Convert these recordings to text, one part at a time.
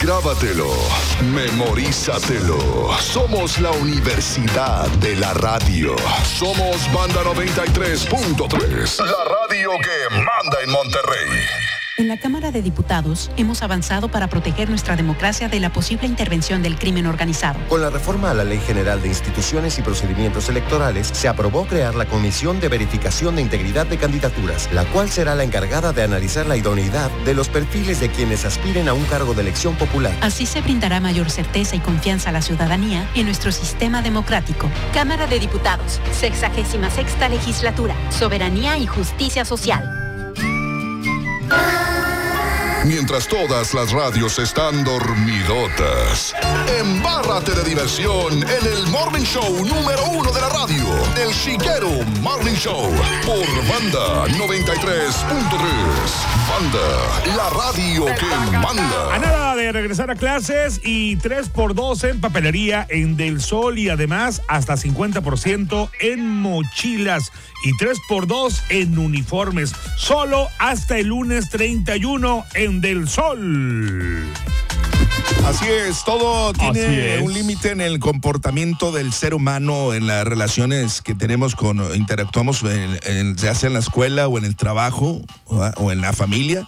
Grábatelo, memorízatelo. Somos la Universidad de la Radio. Somos Banda 93.3. La radio que manda en Monterrey. En la Cámara de Diputados hemos avanzado para proteger nuestra democracia de la posible intervención del crimen organizado. Con la reforma a la Ley General de Instituciones y Procedimientos Electorales, se aprobó crear la Comisión de Verificación de Integridad de Candidaturas, la cual será la encargada de analizar la idoneidad de los perfiles de quienes aspiren a un cargo de elección popular. Así se brindará mayor certeza y confianza a la ciudadanía en nuestro sistema democrático. Cámara de Diputados, 66ª Legislatura, Soberanía y Justicia Social. Mientras todas las radios están dormidotas, embárrate de diversión en el Morning Show número 1 de la radio, El Chiquero Morning Show, por Banda 93.3. Banda, la radio que manda. A nada de regresar a clases y 3x2 en papelería en Del Sol y además hasta 50% en mochilas y 3x2 en uniformes. Solo hasta el lunes 31 en Del Sol. Así es, todo tiene un límite en el comportamiento del ser humano, en las relaciones que tenemos interactuamos ya sea en la escuela o en el trabajo o en la familia,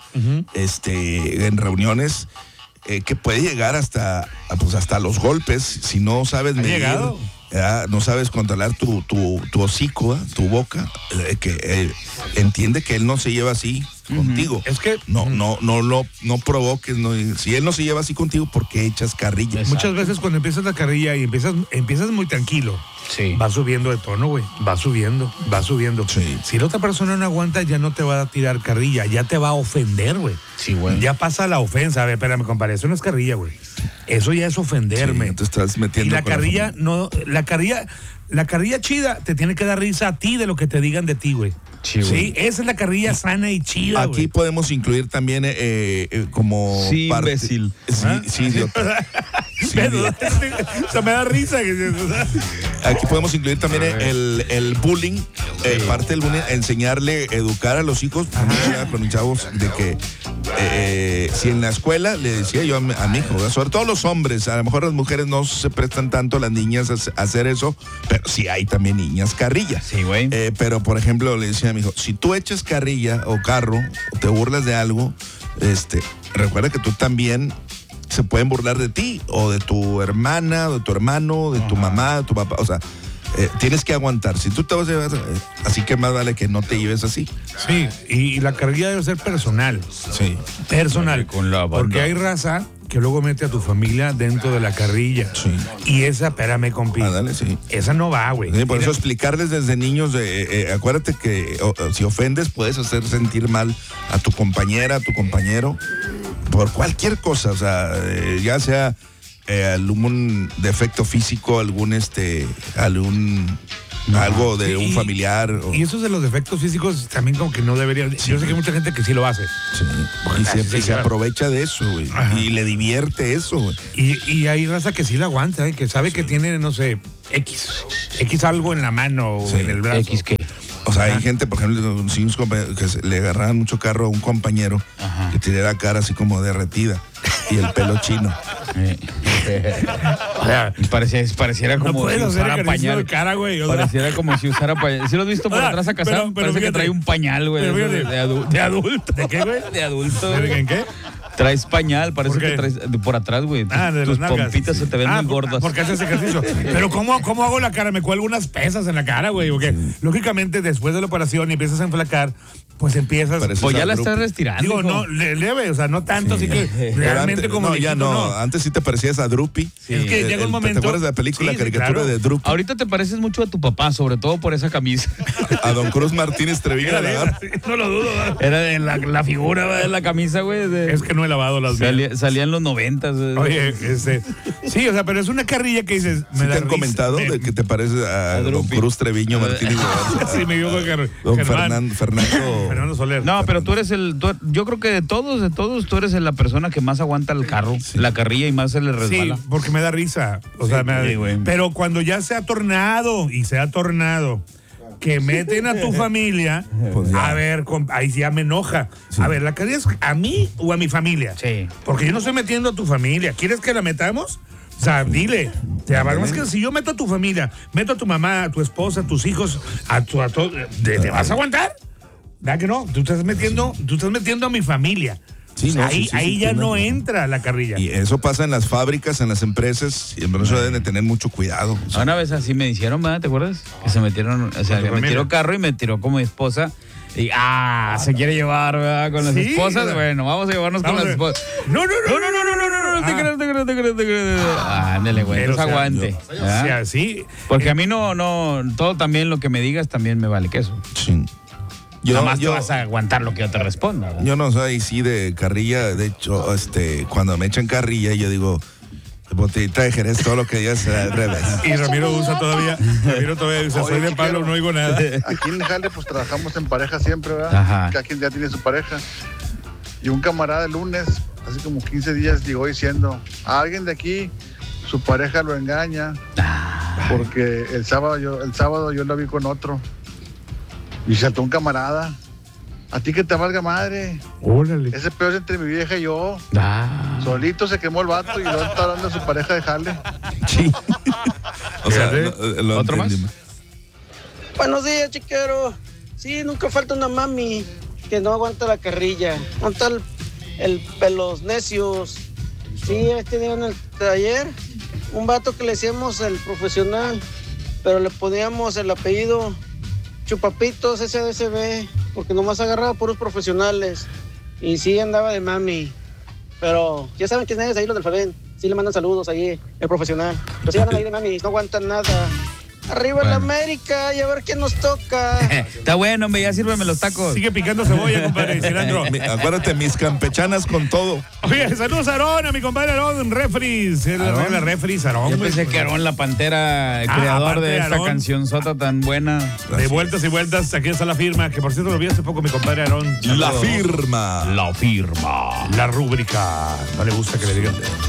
en reuniones, que puede llegar hasta los golpes si no sabes medir. No sabes controlar tu hocico, tu boca, entiende que él no se lleva así contigo. Es que no provoques, si él no se lleva así contigo, ¿por qué echas carrilla? Exacto. Muchas veces cuando empiezas la carrilla y empiezas muy tranquilo, va subiendo de tono, güey, va subiendo. Sí. Si la otra persona no aguanta, ya no te va a tirar carrilla, ya te va a ofender, güey. Sí, güey. Ya pasa la ofensa. A ver, espérame, compadre, eso no es carrilla, güey. Eso ya es ofenderme. Sí, te estás metiendo. Y la carrilla, la carrilla chida te tiene que dar risa a ti de lo que te digan de ti, güey. Sí, esa es la carrilla sana y chida. Aquí podemos incluir también como sí, imbécil. Sí, idiota. Sí, idiota. O sea, me da risa. Aquí podemos incluir también el bullying, parte del bullying, enseñarle, educar a los hijos, con mis chavos, de que si en la escuela, le decía yo a mi hijo, sobre todo los hombres, a lo mejor las mujeres no se prestan tanto, las niñas a hacer eso, pero sí hay también niñas carrilla. Sí, güey. Pero, por ejemplo, le decía a mi hijo, si tú echas carrilla o carro, o te burlas de algo, recuerda que tú también se pueden burlar de ti, o de tu hermana, o de tu hermano, de tu mamá, de tu papá, o sea, tienes que aguantar. Si tú te vas a llevar, así que más vale que no te lleves así. Sí, y la carrilla debe ser personal. Sí. Personal. Con la banda. Porque hay raza que luego mete a tu familia dentro de la carrilla. Sí. Y esa, espérame, compi. Dale, sí. Esa no va, güey. Sí, por eso explicarles desde niños, acuérdate que si ofendes puedes hacer sentir mal a tu compañera, a tu compañero, por cualquier cosa, o sea, ya sea algún defecto físico, algo de un familiar. Y esos de los defectos físicos también como que no deberían. Sí. Yo sé que hay mucha gente que sí lo hace. Sí. Y se aprovecha de eso, güey. Y le divierte eso, güey. Y hay raza que sí la aguanta, que sabe que tiene, no sé, X algo en la mano o en el brazo. ¿X qué? O sea, hay gente, por ejemplo, que le agarraban mucho carro a un compañero que tenía la cara así como derretida y el pelo chino. O sea, pareciera como si usara pañal. Cara, güey, pareciera como si usara pañal. ¿Sí lo has visto por atrás a casar? Pero parece que trae un pañal, güey. De adulto. ¿De qué, güey? De adulto. ¿En qué? Traes pañal, parece que traes por atrás, güey. De tus las pompitas se te ven muy gordas. Porque haces ejercicio. Pero ¿cómo hago la cara? Me cuelgo unas pesas en la cara, güey. Porque lógicamente después de la operación y empiezas a enflacar, pues empiezas. Pues ya la estás retirando. Digo, no, leve, o sea, no tanto, así que realmente como. No, ya no. Antes sí te parecías a Drupi. Sí. Es que llega un momento. ¿Te acuerdas de la película, caricatura de Drupi? Ahorita te pareces mucho a tu papá, sobre todo por esa camisa. A don Cruz Martínez Treviño. No lo dudo. Era de la figura de la camisa, güey. Es que no he lavado las mías. Salía en los 90. Oye, sí, o sea, pero es una carrilla que dices. ¿Sí te han comentado de que te pareces a don Cruz Treviño Martínez? Sí, me digo don Fernando Soler. No, pero tú eres yo creo que de todos, tú eres la persona que más aguanta el carro, la carrilla y más se le resbala. Sí, porque me da risa. O sea, güey. Pero cuando ya se ha tornado que meten a tu familia, Pues ya. a ver, ahí ya me enoja. A ver, ¿la carrilla es a mí o a mi familia? Sí. Porque yo no estoy metiendo a tu familia. ¿Quieres que la metamos? O sea, dile. O sea, es que si yo meto a tu familia, meto a tu mamá, a tu esposa, a tus hijos, a todo, ¿te vas a aguantar? ¿Verdad que no? Tú estás metiendo a mi familia. Sí, O sea, no, ahí ya no entiendo. entra la carrilla. Y eso pasa en las fábricas, en las empresas, y por eso deben de tener mucho cuidado. O sea, Una vez así me hicieron, ¿verdad? ¿Te acuerdas? Que se metieron, o sea, Con tu me tiró familia. carro y me tiró como mi esposa. Y, se quiere llevar, ¿verdad? Con las Sí, esposas. ¿verdad? Bueno, vamos a llevarnos Vamos con a las ver. esposas. No, Te creo. Ándale, güey, Pero, no se o sea, aguante. o sea, sí. Porque a mí no, todo también lo que me digas también me vale queso. sí. Nada más te vas a aguantar lo que yo te responda. ¿verdad? Yo no soy sí de carrilla. De hecho, cuando me echan carrilla, yo digo, botellita de Jerez, todo lo que digas será al revés. Y Ramiro usa todavía. Ramiro todavía dice, soy de palo, no oigo nada. Aquí en el jale pues trabajamos en pareja siempre, ¿verdad? Ajá. Cada quien ya tiene su pareja. Y un camarada el lunes, hace como 15 días, llegó diciendo, a alguien de aquí, su pareja lo engaña, porque el sábado yo la vi con otro. Y saltó un camarada. A ti que te valga madre. Órale. Ese peor es entre mi vieja y yo. Solito se quemó el vato y luego está hablando de su pareja de jale. Sí. O sea, Fíjate. lo ¿Otro más? entendí. Buenos días, chiquero. Sí, nunca falta una mami que no aguanta la carrilla. Aguanta el pelos necios. Sí, este día en el taller, un vato que le decíamos el profesional, pero le poníamos el apellido Chupapitos SDCB, porque nomás agarraba puros profesionales. Y sí andaba de mami. Pero ya saben quién es, ahí los del FABEN. Sí le mandan saludos ahí, el profesional. Pero sí andan ahí de mami, no aguantan nada. Arriba la América y a ver quién nos toca. Está bueno, hombre, ya sírveme los tacos. Sigue picando cebolla, compadre, cilantro. Acuérdate, mis campechanas con todo. Oye, saludos a Aarón, a mi compadre Aarón, refris. Él ¿Aarón? arregla refris, Aarón. Yo güey. pensé que Aarón La Pantera, el creador aparte de de esta Aarón. canción sota tan buena. De vueltas y vueltas, aquí está la firma, que por cierto lo vi hace poco mi compadre Aarón. La firma. La firma. La rúbrica. No le gusta que le digan.